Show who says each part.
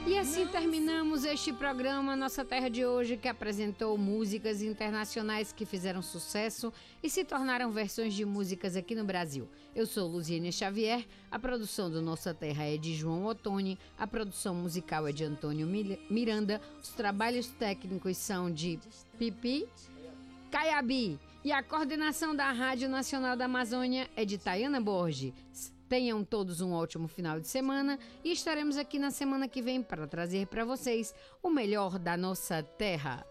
Speaker 1: E assim terminamos este programa Nossa Terra de hoje, que apresentou músicas internacionais que fizeram sucesso e se tornaram versões de músicas aqui no Brasil. Eu sou Luziene Xavier, a produção do Nossa Terra é de João Ottoni, a produção musical é de Antônio Miranda, os trabalhos técnicos são de Pipi Caiabi e a coordenação da Rádio Nacional da Amazônia é de Tayana Borges. Tenham todos um ótimo final de semana e estaremos aqui na semana que vem para trazer para vocês o melhor da nossa terra.